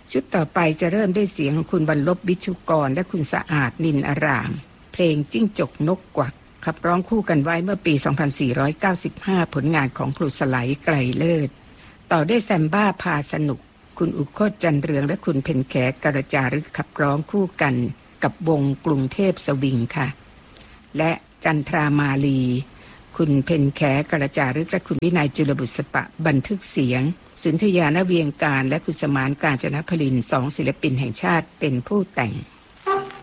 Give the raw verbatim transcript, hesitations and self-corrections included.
ชุดต่อไปจะเริ่มด้วยเสียงของคุณบรรลบวิชุกรและคุณสะอาดนินอารามเพลงจิ้งจกนกกวักขับร้องคู่กันไว้เมื่อปี สองพันสี่ร้อยเก้าสิบห้า ผลงานของครูสไลไกรเลิศต่อด้วยแซมบ้าพาสนุกคุณอุโคตจันเรืองและคุณเพ็ญแขกระจารึกขับร้องคู่กันกับวงกรุงเทพสวิงค่ะและจันทรามาลีคุณเพ็ญแขกระจารึกและคุณวินัยจุลบุษปะบันทึกเสียงสุนทรียา ณ เวียงการและคุณสมานกาญจนพลินสองศิลปินแห่งชาติเป็นผู้แต่ง